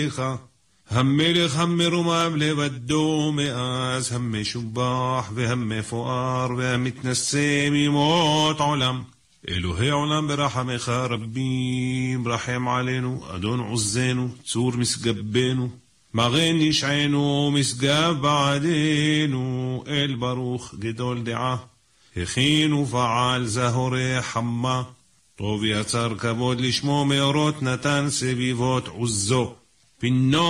המלך המרומם לבדו מאז, המשובח והמפואר והמתנשא ממות עולם. אלוהי עולם ברחמך רבים, רחם עלינו, אדון עוזנו, צור מסגבנו, מגן נשענו, משגב בעדנו, אל ברוך גדול דעה, הכין ופעל זהורי חמה, טוב יצר כבוד לשמו מאורות נתן סביבות עוזו, פינו